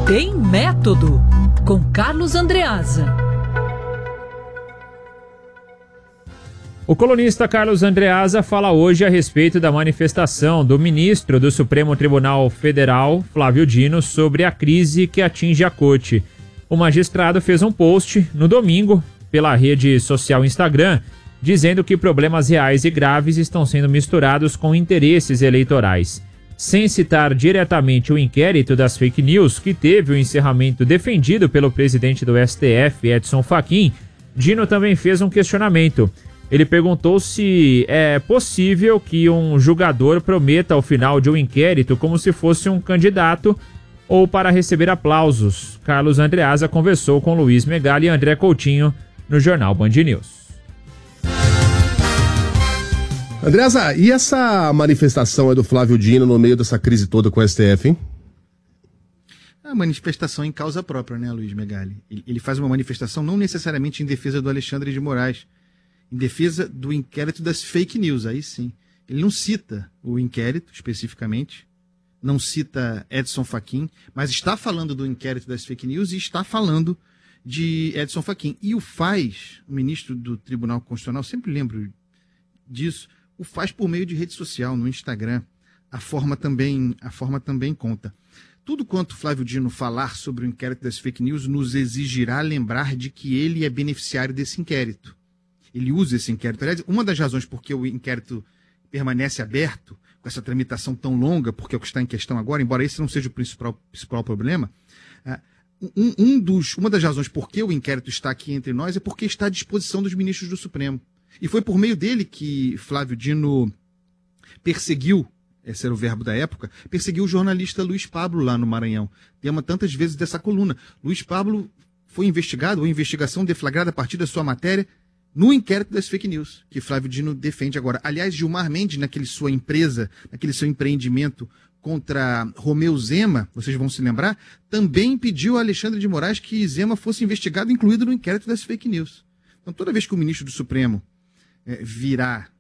Tem Método, com Carlos Andreasa. O colunista Carlos Andreasa fala hoje a respeito da manifestação do ministro do Supremo Tribunal Federal, Flávio Dino, sobre a crise que atinge a corte. O magistrado fez um post no domingo pela rede social Instagram, dizendo que problemas reais e graves estão sendo misturados com interesses eleitorais. Sem citar diretamente o inquérito das fake news, que teve o encerramento defendido pelo presidente do STF, Edson Fachin, Dino também fez um questionamento. Ele perguntou se é possível que um julgador prometa ao final de um inquérito como se fosse um candidato ou para receber aplausos. Carlos Andreasa conversou com Luiz Megali e André Coutinho no jornal Band News. Andreasa, e essa manifestação do Flávio Dino no meio dessa crise toda com o STF, hein? A manifestação em causa própria, né, Luiz Megali? Ele faz uma manifestação não necessariamente em defesa do Alexandre de Moraes, em defesa do inquérito das fake news, aí sim. Ele não cita o inquérito especificamente, não cita Edson Fachin, mas está falando do inquérito das fake news e está falando de Edson Fachin. E o ministro do Tribunal Constitucional, sempre lembro disso, o faz por meio de rede social, no Instagram. A forma também conta. Tudo quanto Flávio Dino falar sobre o inquérito das fake news nos exigirá lembrar de que ele é beneficiário desse inquérito. Ele usa esse inquérito. Aliás, uma das razões por que o inquérito permanece aberto, com essa tramitação tão longa, porque é o que está em questão agora, embora esse não seja o principal problema, uma das razões por que o inquérito está aqui entre nós é porque está à disposição dos ministros do Supremo. E foi por meio dele que Flávio Dino perseguiu, esse era o verbo da época, perseguiu o jornalista Luiz Pablo lá no Maranhão. Tema tantas vezes dessa coluna. Luiz Pablo foi investigado, ou investigação deflagrada a partir da sua matéria, no inquérito das fake news, que Flávio Dino defende agora. Aliás, Gilmar Mendes, naquele seu empreendimento contra Romeu Zema, vocês vão se lembrar, também pediu a Alexandre de Moraes que Zema fosse investigado, incluído no inquérito das fake news. Então, toda vez que o ministro do Supremo vier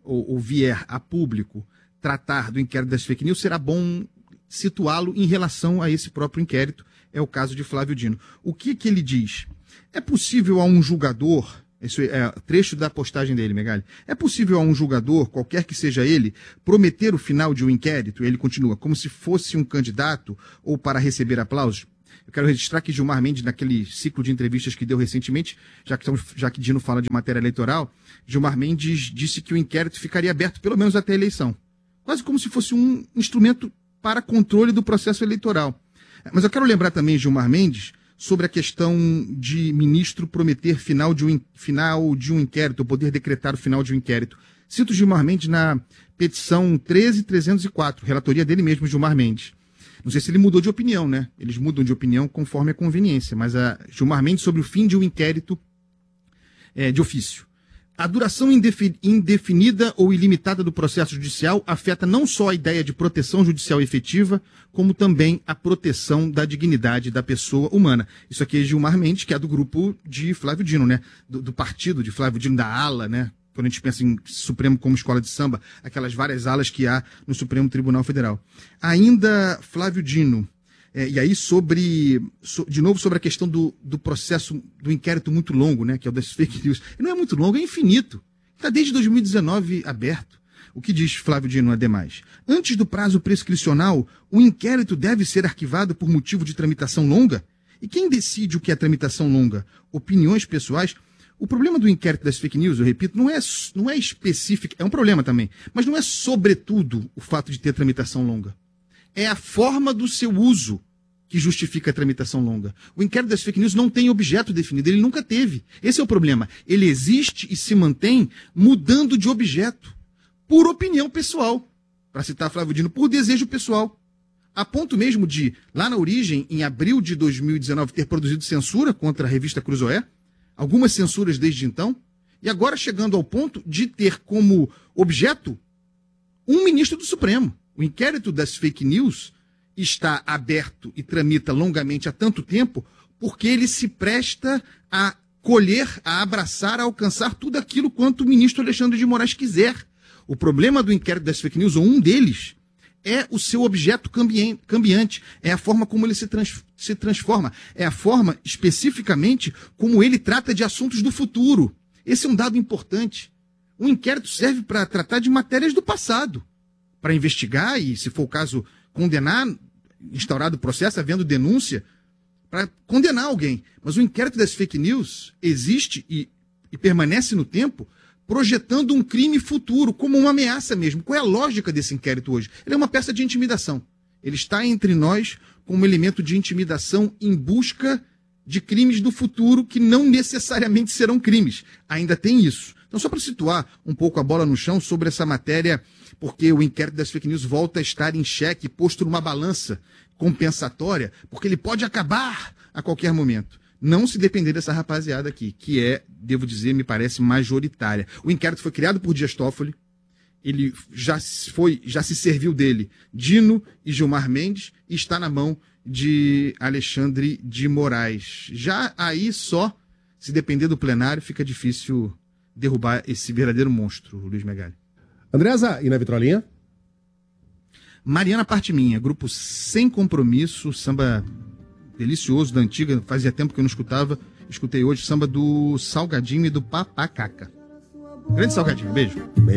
a público tratar do inquérito das fake news, será bom situá-lo em relação a esse próprio inquérito. É o caso de Flávio Dino. O que ele diz? É possível a um julgador, isso é trecho da postagem dele, Megali, é possível a um julgador, qualquer que seja ele, prometer o final de um inquérito, ele continua, como se fosse um candidato ou para receber aplausos? Eu quero registrar que Gilmar Mendes, naquele ciclo de entrevistas que deu recentemente, já que Dino fala de matéria eleitoral, Gilmar Mendes disse que o inquérito ficaria aberto pelo menos até a eleição. Quase como se fosse um instrumento para controle do processo eleitoral. Mas eu quero lembrar também, Gilmar Mendes, sobre a questão de ministro prometer final de um inquérito, ou poder decretar o final de um inquérito. Cito Gilmar Mendes na petição 13.304, relatoria dele mesmo, Gilmar Mendes. Não sei se ele mudou de opinião, né? Eles mudam de opinião conforme a conveniência, mas a Gilmar Mendes sobre o fim de um inquérito de ofício. A duração indefinida ou ilimitada do processo judicial afeta não só a ideia de proteção judicial efetiva, como também a proteção da dignidade da pessoa humana. Isso aqui é Gilmar Mendes, que é do grupo de Flávio Dino, né? Do partido de Flávio Dino, da ala, né? Quando a gente pensa em Supremo como escola de samba, aquelas várias alas que há no Supremo Tribunal Federal. Ainda Flávio Dino, e aí de novo sobre a questão do processo, do inquérito muito longo, né, que é o das fake news. E não é muito longo, é infinito. Está desde 2019 aberto. O que diz Flávio Dino, ademais? Antes do prazo prescricional, o inquérito deve ser arquivado por motivo de tramitação longa? E quem decide o que é tramitação longa? Opiniões pessoais? O problema do inquérito das fake news, eu repito, não é específico, é um problema também, mas não é sobretudo o fato de ter tramitação longa. É a forma do seu uso que justifica a tramitação longa. O inquérito das fake news não tem objeto definido, ele nunca teve. Esse é o problema. Ele existe e se mantém mudando de objeto, por opinião pessoal. Para citar Flávio Dino, por desejo pessoal. A ponto mesmo de, lá na origem, em abril de 2019, ter produzido censura contra a revista Cruzoé, algumas censuras desde então, e agora chegando ao ponto de ter como objeto um ministro do Supremo. O inquérito das fake news está aberto e tramita longamente há tanto tempo porque ele se presta a colher, a abraçar, a alcançar tudo aquilo quanto o ministro Alexandre de Moraes quiser. O problema do inquérito das fake news, ou um deles, é o seu objeto cambiante, é a forma como ele se transforma, é a forma, especificamente, como ele trata de assuntos do futuro. Esse é um dado importante. Um inquérito serve para tratar de matérias do passado, para investigar e, se for o caso, condenar, instaurado o processo, havendo denúncia, para condenar alguém. Mas o inquérito das fake news existe e permanece no tempo, projetando um crime futuro, como uma ameaça mesmo. Qual é a lógica desse inquérito hoje? Ele é uma peça de intimidação. Ele está entre nós como um elemento de intimidação em busca de crimes do futuro que não necessariamente serão crimes. Ainda tem isso. Então, só para situar um pouco a bola no chão sobre essa matéria, porque o inquérito das fake news volta a estar em xeque, posto numa balança compensatória, porque ele pode acabar a qualquer momento. Não se depender dessa rapaziada aqui, que é, devo dizer, me parece majoritária. O inquérito foi criado por Dias Toffoli, ele já se serviu dele Dino e Gilmar Mendes, e está na mão de Alexandre de Moraes. Já aí só, se depender do plenário, fica difícil derrubar esse verdadeiro monstro, Luiz Megali. Andreasa, e na vitrolinha? Mariana Parte Minha, grupo Sem Compromisso, samba delicioso, da antiga, fazia tempo que eu não escutei hoje, samba do Salgadinho e do Papacaca. Grande Salgadinho, beijo.